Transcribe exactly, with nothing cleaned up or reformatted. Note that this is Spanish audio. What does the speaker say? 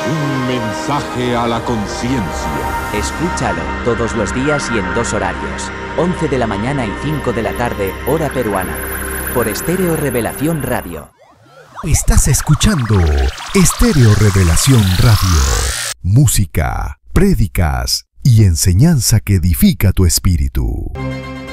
Un mensaje a la conciencia. Escúchalo todos los días y en dos horarios, once de la mañana y cinco de la tarde, hora peruana, por Estéreo Revelación Radio. Estás escuchando Estéreo Revelación Radio. Música, prédicas y enseñanza que edifica tu espíritu.